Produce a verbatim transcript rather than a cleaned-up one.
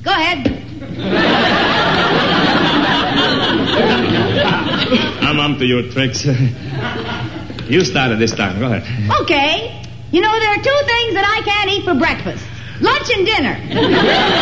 Go ahead. I'm up to your tricks. You started this time. Go ahead. Okay. You know, there are two things that I can't eat for breakfast. Lunch and dinner.